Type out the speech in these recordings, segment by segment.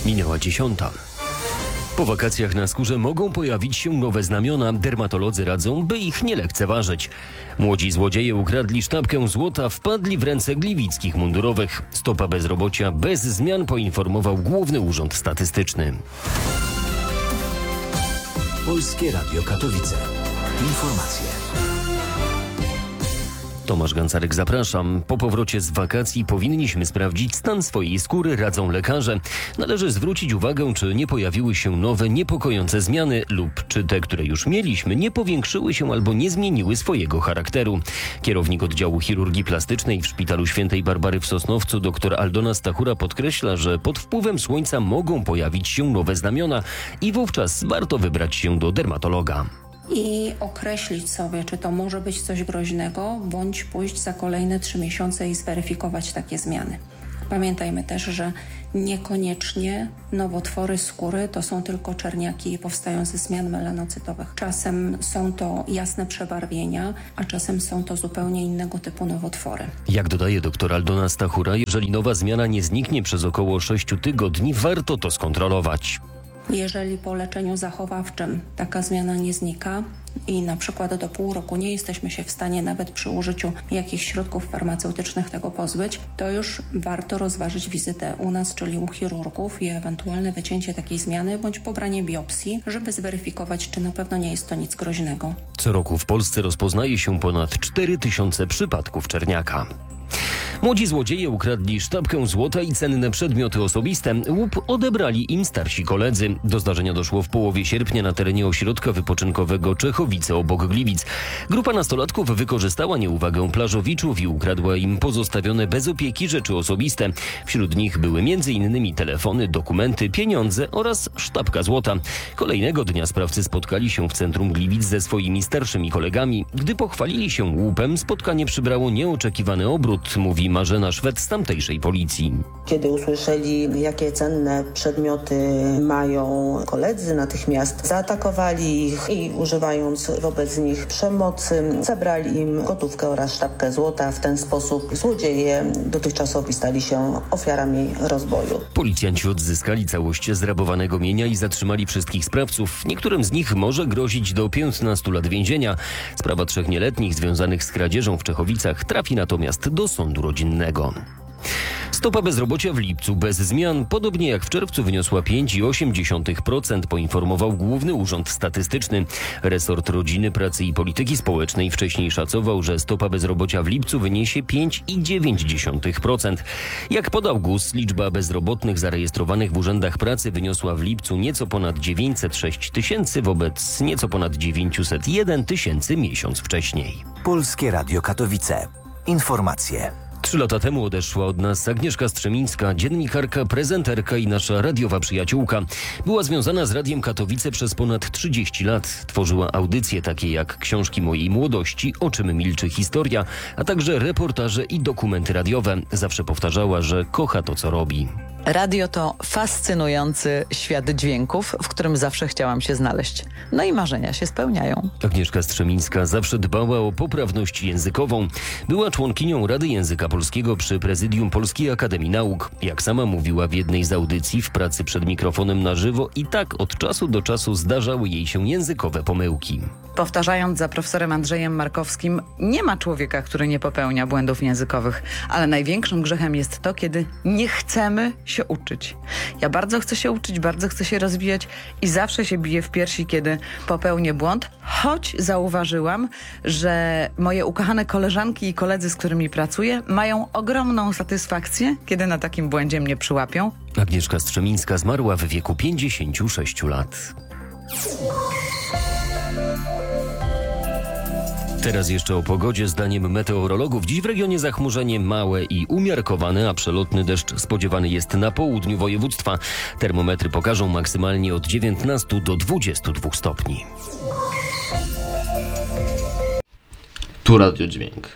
Minęła 10. Po wakacjach na skórze mogą pojawić się nowe znamiona. Dermatolodzy radzą, by ich nie lekceważyć. Młodzi złodzieje ukradli sztabkę złota, wpadli w ręce gliwickich mundurowych. Stopa bezrobocia bez zmian, poinformował Główny Urząd Statystyczny. Polskie Radio Katowice. Informacje. Tomasz Gancarek, zapraszam. Po powrocie z wakacji powinniśmy sprawdzić stan swojej skóry, radzą lekarze. Należy zwrócić uwagę, czy nie pojawiły się nowe, niepokojące zmiany lub czy te, które już mieliśmy, nie powiększyły się albo nie zmieniły swojego charakteru. Kierownik oddziału chirurgii plastycznej w Szpitalu Świętej Barbary w Sosnowcu dr Aldona Stachura podkreśla, że pod wpływem słońca mogą pojawić się nowe znamiona i wówczas warto wybrać się do dermatologa. I określić sobie, czy to może być coś groźnego, bądź pójść za kolejne 3 miesiące i zweryfikować takie zmiany. Pamiętajmy też, że niekoniecznie nowotwory skóry to są tylko czerniaki powstające ze zmian melanocytowych. Czasem są to jasne przebarwienia, a czasem są to zupełnie innego typu nowotwory. Jak dodaje dr Aldona Stachura, jeżeli nowa zmiana nie zniknie przez około 6 tygodni, warto to skontrolować. Jeżeli po leczeniu zachowawczym taka zmiana nie znika i na przykład do pół roku nie jesteśmy się w stanie nawet przy użyciu jakichś środków farmaceutycznych tego pozbyć, to już warto rozważyć wizytę u nas, czyli u chirurgów i ewentualne wycięcie takiej zmiany bądź pobranie biopsji, żeby zweryfikować, czy na pewno nie jest to nic groźnego. Co roku w Polsce rozpoznaje się ponad 4000 przypadków czerniaka. Młodzi złodzieje ukradli sztabkę złota i cenne przedmioty osobiste. Łup odebrali im starsi koledzy. Do zdarzenia doszło w połowie sierpnia na terenie ośrodka wypoczynkowego Czechowice obok Gliwic. Grupa nastolatków wykorzystała nieuwagę plażowiczów i ukradła im pozostawione bez opieki rzeczy osobiste. Wśród nich były m.in. telefony, dokumenty, pieniądze oraz sztabka złota. Kolejnego dnia sprawcy spotkali się w centrum Gliwic ze swoimi starszymi kolegami. Gdy pochwalili się łupem, spotkanie przybrało nieoczekiwany obrót, mówi Marzena Szwed z tamtejszej policji. Kiedy usłyszeli, jakie cenne przedmioty mają koledzy, natychmiast zaatakowali ich i używając wobec nich przemocy, zabrali im gotówkę oraz sztabkę złota. W ten sposób złodzieje dotychczasowi stali się ofiarami rozboju. Policjanci odzyskali całość zrabowanego mienia i zatrzymali wszystkich sprawców. Niektórym z nich może grozić do 15 lat więzienia. Sprawa 3 nieletnich związanych z kradzieżą w Czechowicach trafi natomiast do sądu rodzinnego. Stopa bezrobocia w lipcu bez zmian, podobnie jak w czerwcu, wyniosła 5,8%, poinformował Główny Urząd Statystyczny. Resort Rodziny, Pracy i Polityki Społecznej wcześniej szacował, że stopa bezrobocia w lipcu wyniesie 5,9%. Jak podał GUS, liczba bezrobotnych zarejestrowanych w urzędach pracy wyniosła w lipcu nieco ponad 906 tysięcy wobec nieco ponad 901 tysięcy miesiąc wcześniej. Polskie Radio Katowice. Informacje. 3 lata temu odeszła od nas Agnieszka Strzemińska, dziennikarka, prezenterka i nasza radiowa przyjaciółka. Była związana z Radiem Katowice przez ponad 30 lat. Tworzyła audycje takie jak Książki mojej młodości, O czym milczy historia, a także reportaże i dokumenty radiowe. Zawsze powtarzała, że kocha to, co robi. Radio to fascynujący świat dźwięków, w którym zawsze chciałam się znaleźć. No i marzenia się spełniają. Agnieszka Strzemińska zawsze dbała o poprawność językową. Była członkinią Rady Języka Polskiego przy Prezydium Polskiej Akademii Nauk. Jak sama mówiła w jednej z audycji, w pracy przed mikrofonem na żywo i tak od czasu do czasu zdarzały jej się językowe pomyłki. Powtarzając za profesorem Andrzejem Markowskim, nie ma człowieka, który nie popełnia błędów językowych, ale największym grzechem jest to, kiedy nie chcemy się uczyć. Ja bardzo chcę się uczyć, bardzo chcę się rozwijać i zawsze się biję w piersi, kiedy popełnię błąd, choć zauważyłam, że moje ukochane koleżanki i koledzy, z którymi pracuję, mają ogromną satysfakcję, kiedy na takim błędzie mnie przyłapią. Agnieszka Strzemińska zmarła w wieku 56 lat. Teraz jeszcze o pogodzie. Zdaniem meteorologów dziś w regionie zachmurzenie małe i umiarkowane, a przelotny deszcz spodziewany jest na południu województwa. Termometry pokażą maksymalnie od 19 do 22 stopni. Tu Radiodźwięk.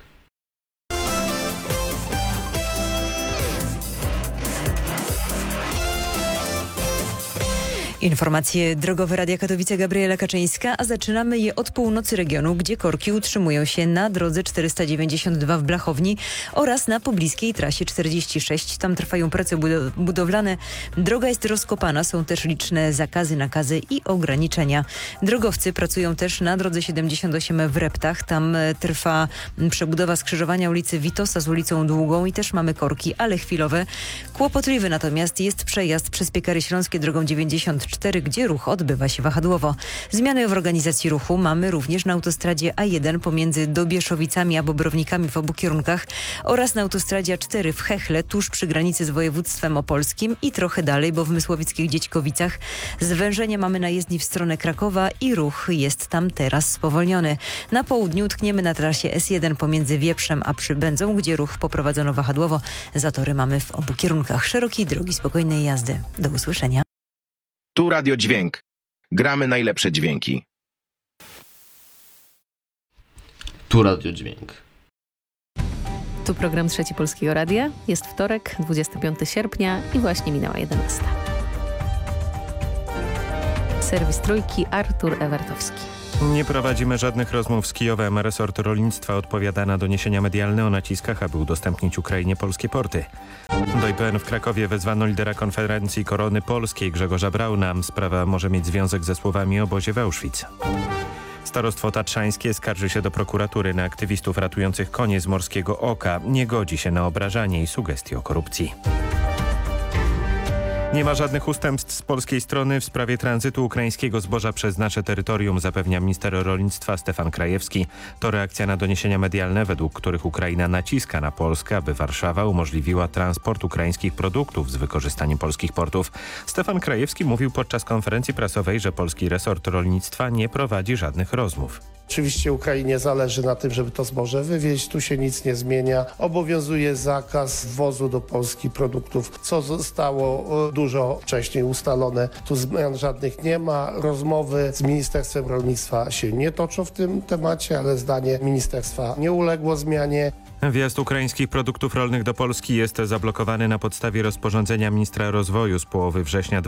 Informacje drogowe Radia Katowice, Gabriela Kaczyńska, a zaczynamy je od północy regionu, gdzie korki utrzymują się na drodze 492 w Blachowni oraz na pobliskiej trasie 46. Tam trwają prace budowlane. Droga jest rozkopana, są też liczne zakazy, nakazy i ograniczenia. Drogowcy pracują też na drodze 78 w Reptach. Tam trwa przebudowa skrzyżowania ulicy Witosa z ulicą Długą i też mamy korki, ale chwilowe. Kłopotliwy natomiast jest przejazd przez Piekary Śląskie drogą 94, gdzie ruch odbywa się wahadłowo. Zmiany w organizacji ruchu mamy również na autostradzie A1 pomiędzy Dobieszowicami a Bobrownikami w obu kierunkach oraz na autostradzie A4 w Chechle tuż przy granicy z województwem opolskim i trochę dalej, bo w Mysłowickich Dziećkowicach zwężenie mamy na jezdni w stronę Krakowa i ruch jest tam teraz spowolniony. Na południu tkniemy na trasie S1 pomiędzy Wieprzem a Przybędzą, gdzie ruch poprowadzono wahadłowo. Zatory mamy w obu kierunkach. Szerokiej drogi spokojnej jazdy. Do usłyszenia. Tu Radio Dźwięk. Gramy najlepsze dźwięki. Tu Radio Dźwięk. Tu program Trzeci Polskiego Radia. Jest wtorek, 25 sierpnia i właśnie minęła 11. Serwis Trójki, Artur Ewertowski. Nie prowadzimy żadnych rozmów z Kijowem. Resort rolnictwa odpowiada na doniesienia medialne o naciskach, aby udostępnić Ukrainie polskie porty. Do IPN w Krakowie wezwano lidera konferencji Korony Polskiej Grzegorza Brauna. Sprawa może mieć związek ze słowami o obozie w Auschwitz. Starostwo Tatrzańskie skarży się do prokuratury na aktywistów ratujących konie z Morskiego Oka. Nie godzi się na obrażanie i sugestie o korupcji. Nie ma żadnych ustępstw z polskiej strony w sprawie tranzytu ukraińskiego zboża przez nasze terytorium, zapewnia minister rolnictwa Stefan Krajewski. To reakcja na doniesienia medialne, według których Ukraina naciska na Polskę, aby Warszawa umożliwiła transport ukraińskich produktów z wykorzystaniem polskich portów. Stefan Krajewski mówił podczas konferencji prasowej, że polski resort rolnictwa nie prowadzi żadnych rozmów. Oczywiście Ukrainie zależy na tym, żeby to zboże wywieźć. Tu się nic nie zmienia. Obowiązuje zakaz wwozu do Polski produktów, co zostało dużo wcześniej ustalone. Tu zmian żadnych nie ma. Rozmowy z Ministerstwem Rolnictwa się nie toczą w tym temacie, ale zdanie ministerstwa nie uległo zmianie. Wjazd ukraińskich produktów rolnych do Polski jest zablokowany na podstawie rozporządzenia ministra rozwoju z połowy września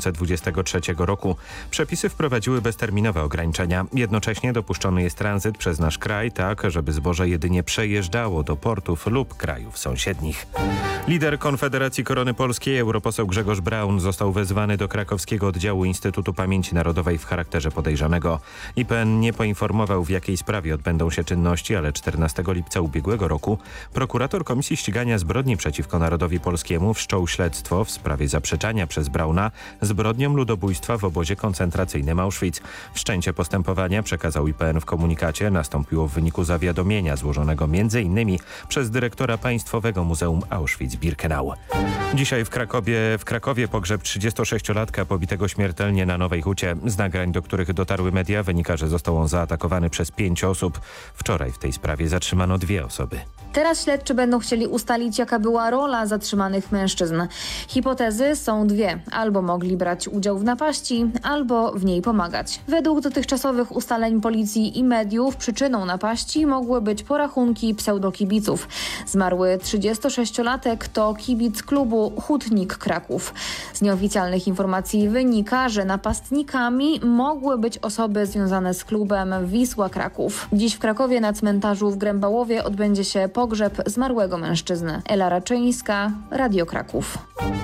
2023 roku. Przepisy wprowadziły bezterminowe ograniczenia. Jednocześnie dopuszczony jest tranzyt przez nasz kraj tak, żeby zboże jedynie przejeżdżało do portów lub krajów sąsiednich. Lider Konfederacji Korony Polskiej, europoseł Grzegorz Braun, został wezwany do krakowskiego oddziału Instytutu Pamięci Narodowej w charakterze podejrzanego. IPN nie poinformował, w jakiej sprawie odbędą się czynności, ale 14 lipca ubiegłego roku prokurator Komisji Ścigania Zbrodni przeciwko Narodowi Polskiemu wszczął śledztwo w sprawie zaprzeczania przez Brauna zbrodniom ludobójstwa w obozie koncentracyjnym Auschwitz. Wszczęcie postępowania, przekazał IPN w komunikacie, nastąpiło w wyniku zawiadomienia złożonego m.in. przez dyrektora Państwowego Muzeum Auschwitz-Birkenau. Dzisiaj w Krakowie pogrzeb 36-latka pobitego śmiertelnie na Nowej Hucie. Z nagrań, do których dotarły media, wynika, że został on zaatakowany przez 5 osób. Wczoraj w tej sprawie zatrzymano 2 osoby. Teraz śledczy będą chcieli ustalić, jaka była rola zatrzymanych mężczyzn. Hipotezy są 2. Albo mogli brać udział w napaści, albo w niej pomagać. Według dotychczasowych ustaleń policji i mediów przyczyną napaści mogły być porachunki pseudokibiców. Zmarły 36-latek to kibic klubu Hutnik Kraków. Z nieoficjalnych informacji wynika, że napastnikami mogły być osoby związane z klubem Wisła Kraków. Dziś w Krakowie na cmentarzu w Grębałowie odbędzie się pogrzeb zmarłego mężczyzny. Ela Raczyńska, Radio Kraków.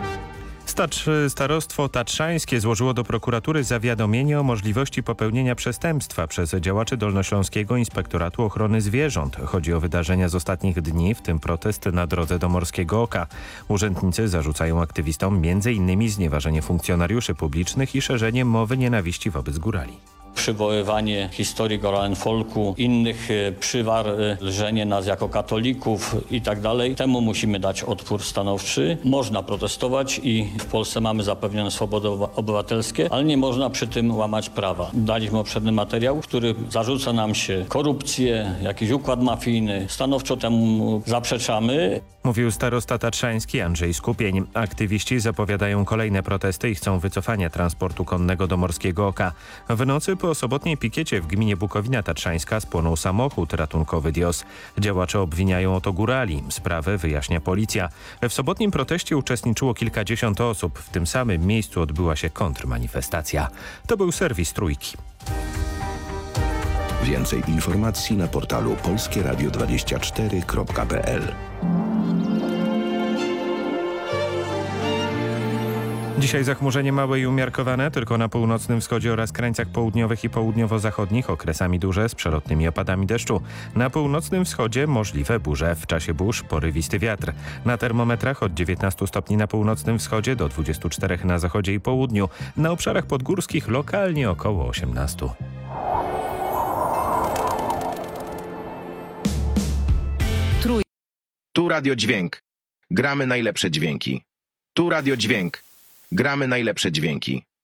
Starostwo Tatrzańskie złożyło do prokuratury zawiadomienie o możliwości popełnienia przestępstwa przez działaczy Dolnośląskiego Inspektoratu Ochrony Zwierząt. Chodzi o wydarzenia z ostatnich dni, w tym protest na drodze do Morskiego Oka. Urzędnicy zarzucają aktywistom m.in. znieważenie funkcjonariuszy publicznych i szerzenie mowy nienawiści wobec górali. Przywoływanie historii Goran Folku, innych przywar, lżenie nas jako katolików i tak dalej. Temu musimy dać odpór stanowczy. Można protestować i w Polsce mamy zapewnione swobody obywatelskie, ale nie można przy tym łamać prawa. Daliśmy obszerny materiał, który zarzuca nam się korupcję, jakiś układ mafijny. Stanowczo temu zaprzeczamy. Mówił starosta tatrzański Andrzej Skupień. Aktywiści zapowiadają kolejne protesty i chcą wycofania transportu konnego do Morskiego Oka. W nocy po sobotniej pikiecie w gminie Bukowina Tatrzańska spłonął samochód ratunkowy DIOS. Działacze obwiniają o to górali. Sprawę wyjaśnia policja. W sobotnim proteście uczestniczyło kilkadziesiąt osób. W tym samym miejscu odbyła się kontrmanifestacja. To był serwis Trójki. Więcej informacji na portalu polskieradio24.pl. Dzisiaj zachmurzenie małe i umiarkowane, tylko na północnym wschodzie oraz krańcach południowych i południowo-zachodnich, okresami duże z przelotnymi opadami deszczu. Na północnym wschodzie możliwe burze, w czasie burz porywisty wiatr. Na termometrach od 19 stopni na północnym wschodzie do 24 na zachodzie i południu. Na obszarach podgórskich lokalnie około 18. Tu Radio Dźwięk. Gramy najlepsze dźwięki. Tu Radio Dźwięk. Gramy najlepsze dźwięki.